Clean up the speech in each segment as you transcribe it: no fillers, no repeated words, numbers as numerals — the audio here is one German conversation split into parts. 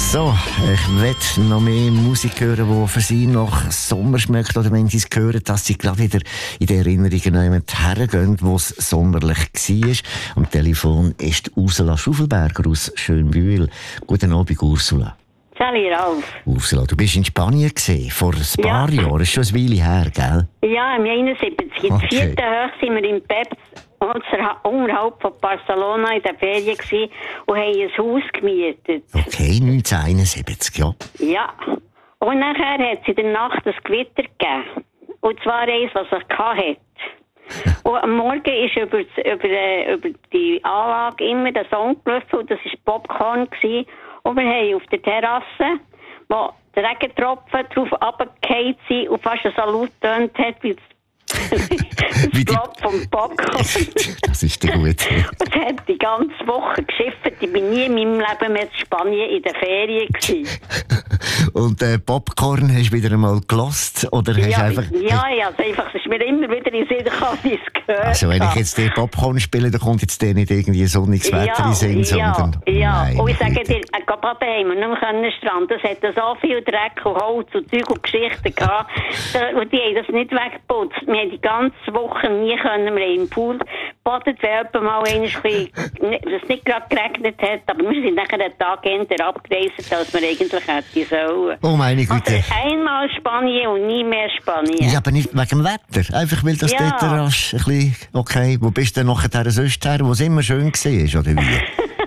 So, ich will noch mehr Musik hören, die für Sie nach Sommer schmeckt. Oder wenn Sie es hören, dass Sie gerade wieder in den Erinnerungen jemand hergehen, wo es sommerlich war. Am Telefon ist Ursula Schuffelberger aus Schönbühl. Guten Abend, Ursula. Sali Ralf. Ursula, du bist in Spanien gesehen, vor ein paar Jahren. Das ist schon eine Weile her, gell? Ja, im 71. Im 4. Hoch sind wir in Peps, unterhalb von Barcelona in der Ferien gewesen und haben ein Haus gemietet. Okay, 1971, ja. Ja. Und nachher hat es in der Nacht ein Gewitter gegeben. Und zwar eins, was er hatte. Und am Morgen ist über die Anlage immer der Song gelaufen und das war Popcorn gewesen. Und wir haben auf der Terrasse, wo die Regentropfen drauf runtergefallen sind und fast so laut getönt hat, wie das Plop vom Popcorn. Das ist dir gut. Und es hat die ganze Woche geschifft. Ich bin nie in meinem Leben mehr in Spanien in der Ferien gewesen. Und Popcorn hast du wieder einmal gelost? Oder hast ja, einfach... Es ist mir immer wieder in den Sinn gekommen, wie es gehört. Also wenn ich jetzt den Popcorn spiele, dann kommt jetzt der nicht irgendwie ein sonniges Wetter in den Sinn, sondern... Ja. Und ich sage dir, gerade daheim, wir nicht mehr Strand, es hat so viel Dreck und Holz und Zeug und Geschichten gehabt. Und die haben das nicht weggeputzt. Wir haben die ganze Woche nie können, wir haben im Pool gebadet, wenn mal es nicht gerade geregnet hat, aber wir sind nachher einen Tag eher abgereist, als wir eigentlich hätten sollen. Oh meine Güte. Also einmal Spanien und nie mehr Spanien. Ja, aber nicht wegen dem Wetter. Einfach weil das dort rasch ein bisschen... Okay, wo bist du denn nachher sonst her, wo es immer schön war, oder wie?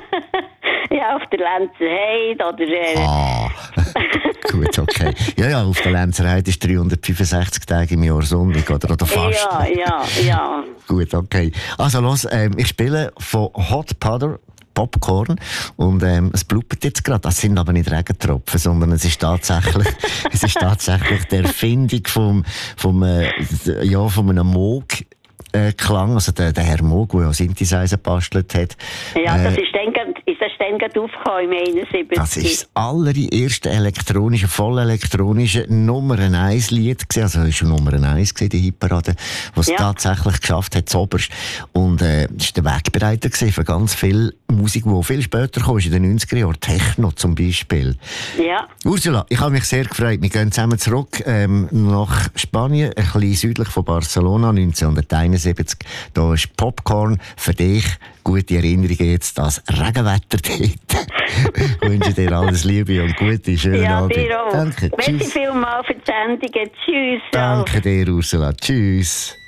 Ja, auf der Lenzerheide oder... Gut, okay. Ja, auf der Lenzerheide ist 365 Tage im Jahr sonnig, oder fast. Ja. Gut, okay. Also los, ich spiele von Hot Powder Popcorn und es blubbert jetzt gerade. Das sind aber nicht Regentropfen, sondern es ist tatsächlich die Erfindung vom einem Moog. Klang, also der Herr Moog, der ja Synthesizer gebastelt hat. Ja, das ist dann gerade aufgekommen im 71. Das ist das allererste voll elektronische Nummer-1-Lied gewesen. Also es war schon Nummer 1 gewesen, die Hitparade, was es tatsächlich geschafft hat, zuoberst. Und es war der Wegbereiter für ganz viel Musik, die viel später kam, in den 90er Jahren. Techno zum Beispiel. Ja. Ursula, ich habe mich sehr gefreut. Wir gehen zusammen zurück nach Spanien, ein bisschen südlich von Barcelona, 1971. Da ist Popcorn für dich. Gute Erinnerungen jetzt, das Regenwetter dort. Ich wünsche dir alles Liebe und Gute. Schönen Abend. Dir auch. Danke. Merci vielmals für die Sendung. Tschüss. Danke dir, Ursula. Tschüss.